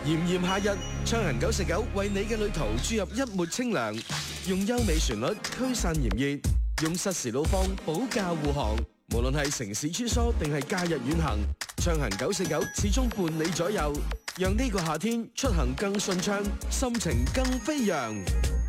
炎炎夏日，暢行949為你嘅旅途注入一抹清涼，用優美旋律驅散炎熱，用實時路況保駕護航。無論係城市穿梭定係假日遠行，暢行949始終伴你左右，讓呢個夏天出行更順暢，心情更飛揚。